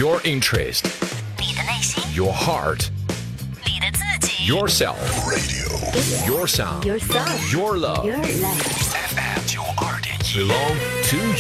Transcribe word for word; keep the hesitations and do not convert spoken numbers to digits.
Your interest, 你的内心， your heart, 你的自己 yourself, radio, your sound, Your sound your love, Your love F M 九二点一 belong to